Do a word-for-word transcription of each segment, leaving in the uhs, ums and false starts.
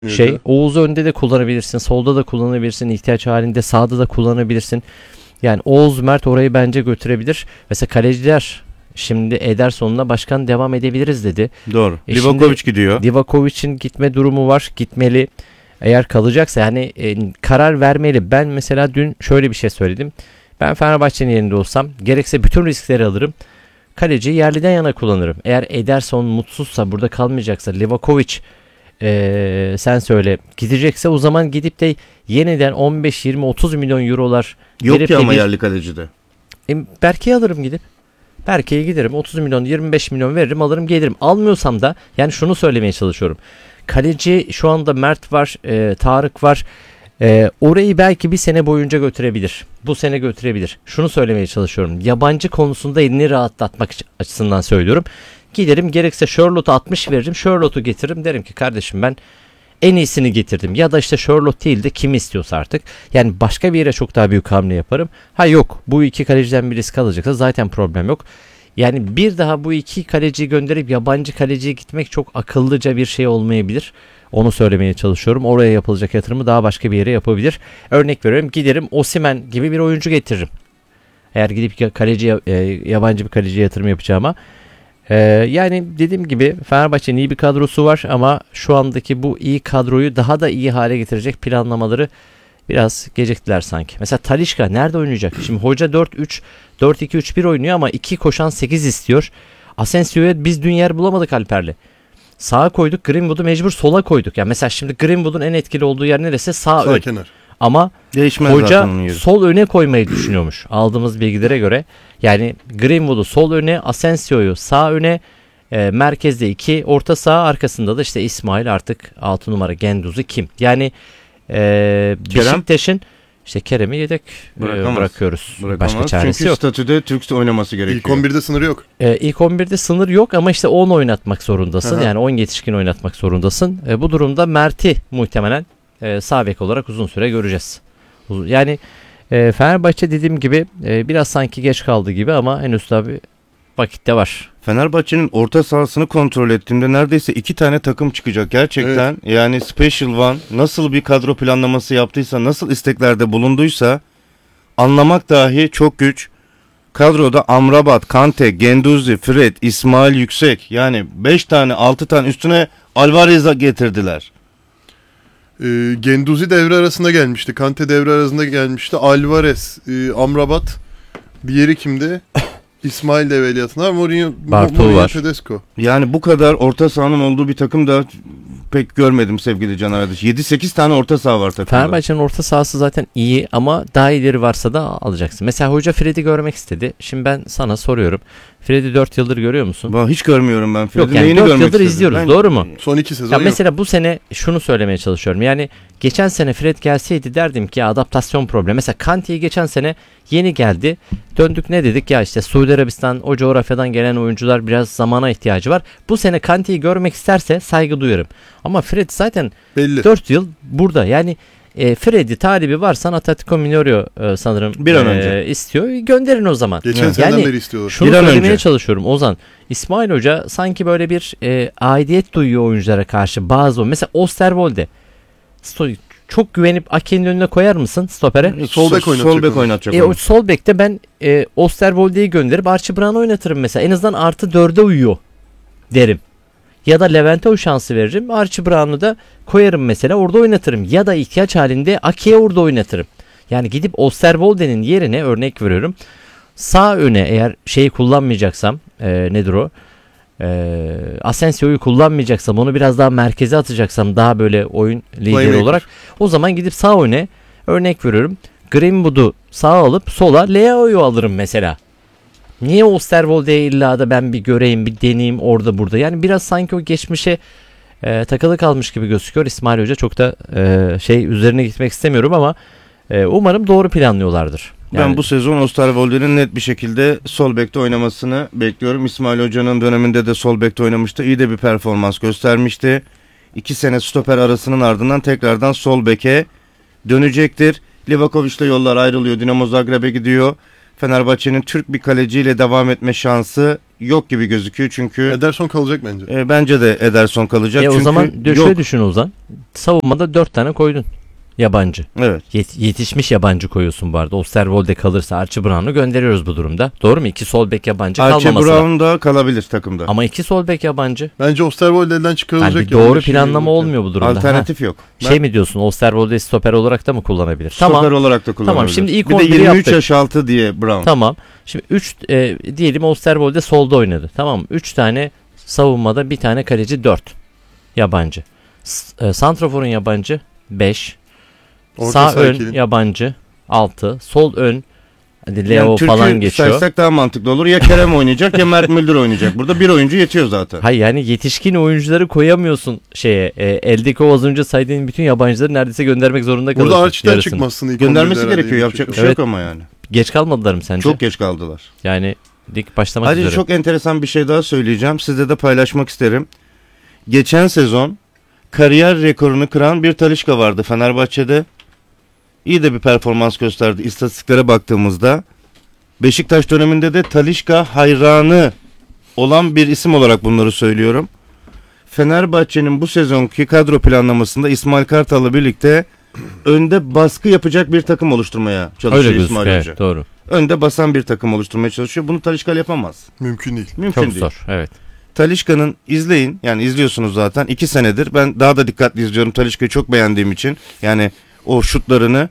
Şey, Oğuz'u önde de kullanabilirsin, solda da kullanabilirsin, ihtiyaç halinde sağda da kullanabilirsin. Yani Oğuz, Mert orayı bence götürebilir. Mesela kaleciler, şimdi Ederson'la başkan devam edebiliriz dedi. Doğru. E Livakovic gidiyor. Livakovic'in gitme durumu var. Gitmeli. Eğer kalacaksa yani e, karar vermeli. Ben mesela dün şöyle bir şey söyledim. Ben Fenerbahçe'nin yerinde olsam gerekse bütün riskleri alırım. Kaleciyi yerliden yana kullanırım. Eğer Ederson mutsuzsa, burada kalmayacaksa, Livakovic ee, sen söyle gidecekse, o zaman gidip de yeniden on beş yirmi otuz milyon eurolar Yok verip ki ama bir, yerli kalecide. E, Berke'yi alırım gidip. Berke'ye giderim, otuz milyon yirmi beş milyon veririm, alırım gelirim. Almıyorsam da yani şunu söylemeye çalışıyorum. Kaleci şu anda Mert var, e, Tarık var. E, orayı belki bir sene boyunca götürebilir. Bu sene götürebilir. Şunu söylemeye çalışıyorum. Yabancı konusunda elini rahatlatmak açısından söylüyorum. Giderim, gerekse Charlotte'a altmış veririm. Charlotte'u getiririm, derim ki kardeşim ben en iyisini getirdim. Ya da işte Charlotte değil de kimi istiyorsa artık. Yani başka bir yere çok daha büyük hamle yaparım. Ha yok, bu iki kaleciden birisi kalacaksa zaten problem yok. Yani bir daha bu iki kaleciyi gönderip yabancı kaleciye gitmek çok akıllıca bir şey olmayabilir. Onu söylemeye çalışıyorum. Oraya yapılacak yatırımı daha başka bir yere yapabilir. Örnek veriyorum, giderim Osimhen gibi bir oyuncu getiririm. Eğer gidip kaleci, yabancı bir kaleciye yatırım yapacağıma. Ee, yani dediğim gibi Fenerbahçe'nin iyi bir kadrosu var ama şu andaki bu iyi kadroyu daha da iyi hale getirecek planlamaları biraz geciktiler sanki. Mesela Talisca nerede oynayacak? Şimdi hoca dört üç dört iki üç bir oynuyor ama iki koşan sekiz istiyor. Asensio'ya biz dün yer bulamadık Alper'le. Sağa koyduk, Greenwood'u mecbur sola koyduk. Yani mesela şimdi Greenwood'un en etkili olduğu yer neresi? Sağ, Sağ ön. kenar. Ama Değişmez hoca sol öne koymayı düşünüyormuş aldığımız bilgilere göre. Yani Greenwood'u sol öne, Asensio'yu sağ öne, e, merkezde iki, orta saha, arkasında da işte İsmail, artık altı numara Genduz'u kim? Yani e, Beşiktaş'ın işte Kerem'i yedek e, bırakıyoruz. Bırakamaz. Başka çaresi Çünkü yok. statüde Türk oynaması gerekiyor. İlk on birde sınırı yok. E, ilk on birde sınır yok ama işte on oynatmak zorundasın. Aha. Yani on yetişkin oynatmak zorundasın. E, bu durumda Mert'i muhtemelen e, sağ bek olarak uzun süre göreceğiz. Uzun, yani e, Fenerbahçe dediğim gibi e, biraz sanki geç kaldı gibi ama henüz tabii vakitte var. Fenerbahçe'nin orta sahasını kontrol ettiğimde neredeyse iki tane takım çıkacak gerçekten. Evet. Yani Special One nasıl bir kadro planlaması yaptıysa, nasıl isteklerde bulunduysa anlamak dahi çok güç. Kadroda Amrabat, Kante, Genduzi, Fred, İsmail Yüksek, yani beş tane altı tane üstüne Alvarez'a getirdiler. E, Genduzi devre arasında gelmişti. Kante devre arasında gelmişti. Alvarez, e, Amrabat, diğeri kimdi? İsmail de evveliyatında. Mourinho, Bartu var. Tedesco. Yani bu kadar orta sahanın olduğu bir takım da pek görmedim sevgili Can Aradaş. yedi sekiz tane orta saha var takımda. Fenerbahçe'nin orta sahası zaten iyi ama daha iyileri varsa da alacaksın. Mesela hoca Fred'i görmek istedi. Şimdi ben sana soruyorum. Fred'i dört yıldır görüyor musun? Ben hiç görmüyorum ben Fred'i. Yok yani dört yıldır istedim. izliyoruz. Ben... Doğru mu? Son iki sezon ya yok. Mesela bu sene şunu söylemeye çalışıyorum. Yani geçen sene Fred gelseydi derdim ki ya adaptasyon problemi. Mesela Kante'yi geçen sene yeni geldi. Döndük ne dedik ya, işte Suudi Arabistan, o coğrafyadan gelen oyuncular biraz zamana ihtiyacı var. Bu sene Kante'yi görmek isterse saygı duyarım. Ama Fred zaten belli. dört yıl burada. Yani e, Fred'i talibi varsan Atletico Mineiro e, sanırım bir an e, önce istiyor. Gönderin o zaman. Geçen yani, seneden beri istiyorlar. Şunu bir an söylemeye önce çalışıyorum Ozan. İsmail Hoca sanki böyle bir e, aidiyet duyuyor oyunculara karşı. Bazı mesela Osterwolde çok güvenip Ake'nin önüne koyar mısın stopere? Sol bek oynatacak. Sol bek oynatacak. E, o sol bekte ben e, Osterwolde'yi gönderip Archie Brown'u oynatırım mesela. En azından artı dörde uyuyor derim. Ya da Levent'e o şansı veririm. Archie Brown'u da koyarım mesela, orada oynatırım. Ya da ihtiyaç halinde Ake'ye orada oynatırım. Yani gidip Osterwolde'nin yerine, örnek veriyorum, sağ öne eğer şeyi kullanmayacaksam e, nedir o? E, Asensio'yu kullanmayacaksam, onu biraz daha merkeze atacaksam, daha böyle oyun lideri olarak, o zaman gidip sağ öne, örnek veriyorum, Greenwood'u sağa alıp sola Leao'yu alırım mesela. Niye Osterwolde'ye illa da ben bir göreyim, bir deneyeyim orada burada? Yani biraz sanki o geçmişe e, takılı kalmış gibi gözüküyor İsmail Hoca. Çok da e, şey üzerine gitmek istemiyorum ama e, umarım doğru planlıyorlardır. Yani... Ben bu sezon Osterwolde'nin net bir şekilde sol bekte oynamasını bekliyorum. İsmail Hoca'nın döneminde de sol bekte oynamıştı. İyi de bir performans göstermişti. İki sene stoper arasının ardından tekrardan sol beke dönecektir. Livakovic'le yollar ayrılıyor. Dinamo Zagreb'e gidiyor. Fenerbahçe'nin Türk bir kaleciyle devam etme şansı yok gibi gözüküyor çünkü Ederson kalacak bence. e, bence de Ederson kalacak. E o çünkü zaman dö- yok. şöyle düşün Ozan. Savunmada dört tane koydun. Yabancı. Evet. Yet- yetişmiş yabancı koyuyorsun bu arada. Osterwolde kalırsa Archie Brown'u gönderiyoruz bu durumda. Doğru mu? İki sol bek yabancı Archie kalmaması lazım. Brown da kalabilir takımda. Ama iki sol bek yabancı. Bence Osterwold elden Yani çıkarılacak. bir ya, doğru beş yıl planlama olurken. olmuyor bu durumda. Alternatif yok. Ha. Şey mi diyorsun? Osterwolde stoper olarak da mı kullanabilir? Stoper Tamam. olarak da kullanabilir. Tamam, şimdi ilk bir de on biri yirmi üç yaptık. yaş altı diye Brown. Tamam. Şimdi üç e, diyelim Osterwolde solda oynadı. Tamam mı? üç tane savunmada, bir tane kaleci, dört yabancı. S- e, Santrafor'un yabancı beş. Orta Sağ saha ön ikili. yabancı altı. Sol ön hadi Leo Yani Türk'ü falan geçiyor. saysak daha mantıklı olur. Ya Kerem oynayacak ya Mert Müldür oynayacak. Burada bir oyuncu yetiyor zaten. Hayır, yani yetişkin oyuncuları koyamıyorsun şeye. E, eldeki o az önce saydığın bütün yabancıları neredeyse göndermek zorunda kalıyorsun. Burada Archie'den yarısını. çıkmasını ilk Göndermesi on birde herhalde gerekiyor. Yapacak bir şey Evet. yok ama yani. Geç kalmadılar mı sence? Çok geç kaldılar. Yani lig başlamak Ayrıca üzere. çok enteresan bir şey daha söyleyeceğim. Sizle de paylaşmak isterim. Geçen sezon kariyer rekorunu kıran bir Talisca vardı Fenerbahçe'de. İyi de bir performans gösterdi. İstatistiklere baktığımızda Beşiktaş döneminde de Talisca hayranı olan bir isim olarak bunları söylüyorum. Fenerbahçe'nin bu sezonki kadro planlamasında İsmail Kartal'la birlikte önde baskı yapacak bir takım oluşturmaya çalışıyor Öyle İsmail gözüküyor. Hoca. Evet, doğru. Önde basan bir takım oluşturmaya çalışıyor. Bunu Talisca yapamaz. Mümkün değil. Mümkün Çok değil. zor. Evet. Talisca'nın izleyin, yani izliyorsunuz zaten iki senedir. Ben daha da dikkatli izliyorum Talisca'yı çok beğendiğim için. Yani o şutlarını.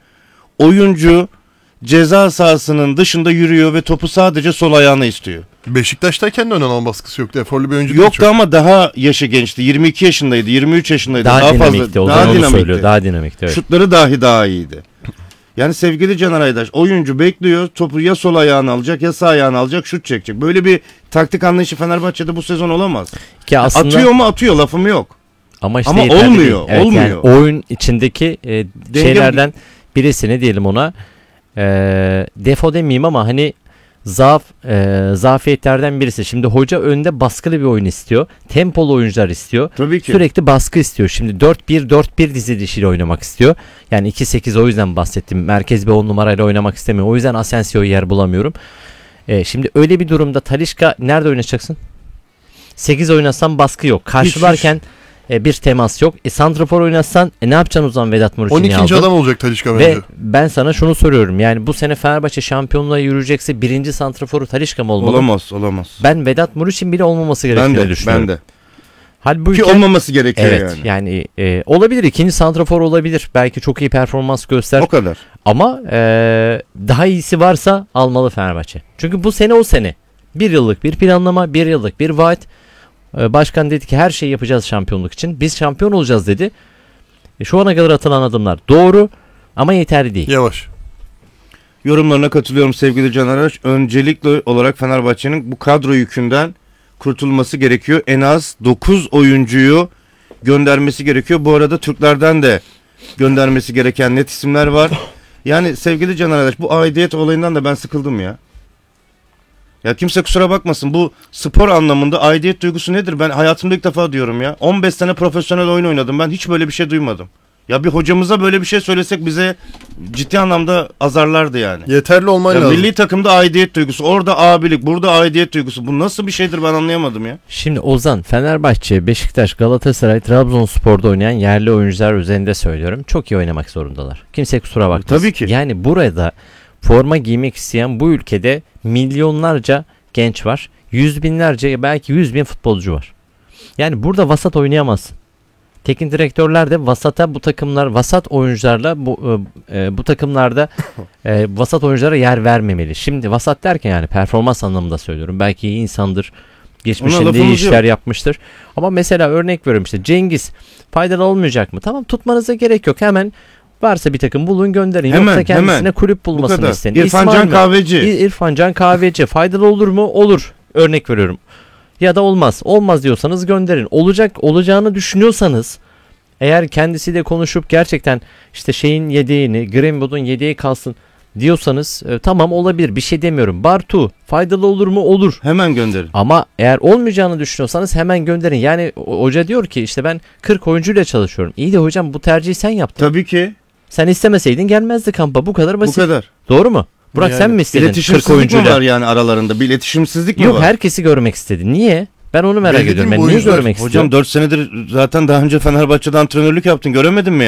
Oyuncu ceza sahasının dışında yürüyor ve topu sadece sol ayağına istiyor. Beşiktaş'tayken de ön alan baskısı yoktu. Eforlu bir oyuncu Yoktu değil ama daha yaşı gençti. yirmi iki yaşındaydı, yirmi üç yaşındaydı. Daha, Daha, dinamikti. fazla, O daha zaman onu dinamikti. söylüyor. Daha dinamikti. Evet. Şutları dahi daha iyiydi. Yani sevgili Caner Aydaş, oyuncu bekliyor, topu ya sol ayağına alacak ya sağ ayağına alacak, şut çekecek. Böyle bir taktik anlayışı Fenerbahçe'de bu sezon olamaz. Ki aslında, Atıyor mu atıyor, lafım yok. ama işte Ama yeterli olmuyor, değil. Evet, olmuyor. Yani oyun içindeki e, şeylerden birisini diyelim ona. E, defo demeyeyim ama hani zaaf e, zafiyetlerden birisi. Şimdi hoca önde baskılı bir oyun istiyor. Tempolu oyuncular istiyor. Tabii ki. Sürekli baskı istiyor. Şimdi dört bir dört bir dizilişiyle oynamak istiyor. Yani iki sekiz, o yüzden bahsettim. Merkez bir on numarayla oynamak istemiyor. O yüzden Asensio'yu yer bulamıyorum. E, şimdi öyle bir durumda Talisca nerede oynatacaksın? sekiz oynatsan baskı yok. Karşılarken e, bir temas yok. E, santrafor oynatsan e, ne yapacaksın o zaman Vedat Muriç'i on niye ikinci aldın? adam olacak Talisca Ve bence. ben sana şunu soruyorum. Yani bu sene Fenerbahçe şampiyonluğa yürüyecekse birinci santraforu Talisca mı olmalı? Olamaz, olamaz. Ben Vedat Muriç'in bile olmaması Ben gerektiğini de, düşünüyorum. ben de. Halbuki Ki olmaması gerekiyor evet yani. yani, e, olabilir, ikinci santrafor olabilir. Belki çok iyi performans göster. O kadar. Ama e, daha iyisi varsa almalı Fenerbahçe. Çünkü bu sene o sene. Bir yıllık bir planlama, bir yıllık bir vaat. E, başkan dedi ki her şeyi yapacağız şampiyonluk için. Biz şampiyon olacağız dedi. E, şu ana kadar atılan adımlar doğru ama yeterli değil. Yavaş. Yorumlarına katılıyorum sevgili Caner Araç. Öncelikli olarak Fenerbahçe'nin bu kadro yükünden kurtulması gerekiyor. En az dokuz oyuncuyu göndermesi gerekiyor. Bu arada Türklerden de göndermesi gereken net isimler var. Yani sevgili Caner Araç, bu aidiyet olayından da ben sıkıldım ya. Ya kimse kusura bakmasın, bu spor anlamında aidiyet duygusu nedir? Ben hayatımda ilk defa diyorum ya. on beş sene profesyonel oyun oynadım. Ben hiç böyle bir şey duymadım. Ya bir hocamıza böyle bir şey söylesek bize ciddi anlamda azarlardı yani. Yeterli olman Ya lazım. milli takımda aidiyet duygusu, orada abilik, burada aidiyet duygusu. Bu nasıl bir şeydir ben anlayamadım ya. Şimdi Ozan, Fenerbahçe, Beşiktaş, Galatasaray, Trabzonspor'da oynayan yerli oyuncular üzerinde söylüyorum. Çok iyi oynamak zorundalar. Kimse kusura bakmasın. Tabii ki. Yani burada forma giymek isteyen bu ülkede milyonlarca genç var. Yüz binlerce, belki yüz bin futbolcu var. Yani burada vasat oynayamazsın. Teknik direktörler de vasata bu takımlar, vasat oyuncularla bu e, bu takımlarda e, vasat oyunculara yer vermemeli. Şimdi vasat derken yani performans anlamında söylüyorum. Belki iyi insandır. Ona Geçmişinde iyi lafımız işler yok. yapmıştır. Ama mesela örnek veriyorum, işte Cengiz faydalı olmayacak mı? Tamam, tutmanıza gerek yok. Hemen varsa bir takım bulun, gönderin. Hemen, Yoksa kendisine hemen. kulüp Bu bulmasını kadar. isteyin. İrfan İsmail Can mi? Kahveci. İ- İrfan Can Kahveci faydalı olur mu? Olur. Örnek veriyorum. Ya da olmaz. Olmaz diyorsanız gönderin. Olacak olacağını düşünüyorsanız, eğer kendisiyle konuşup gerçekten işte şeyin yedeğini, Greenwood'un yedeği kalsın diyorsanız e, tamam, olabilir. Bir şey demiyorum. Bartu faydalı olur mu? Olur. Hemen gönderin. Ama eğer olmayacağını düşünüyorsanız hemen gönderin. Yani o- hoca diyor ki işte ben kırk oyuncuyla çalışıyorum. İyi de hocam, bu tercihi sen yaptın. Tabii ki. Sen istemeseydin gelmezdi kampa. Bu kadar Bu basit. kadar. Doğru mu? Burak Yani sen mi istedin kırk İletişimsizlik mi oyuncuyla? var yani aralarında? Bir iletişimsizlik mi Yok, var? herkesi görmek istedi. Niye? Ben onu merak Belli ediyorum. değil Ben mi niye oyuncular? görmek istiyorum? Hocam dört senedir zaten daha önce Fenerbahçe'de antrenörlük yaptın. Göremedin mi